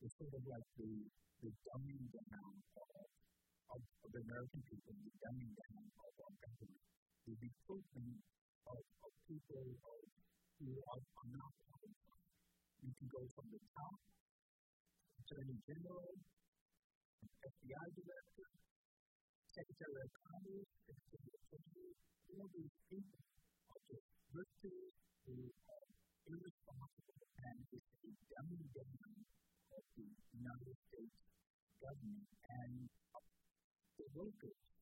It's sort of like the dumbing down of the American people, the dumbing down of our government, the recruitment of people who are not qualified. You can go from the top, Attorney General, FBI Director, Secretary of Commerce, Secretary of Treasury. All these people are just rookies who are irresponsible, and it's a dumbing down of the United States government and the workers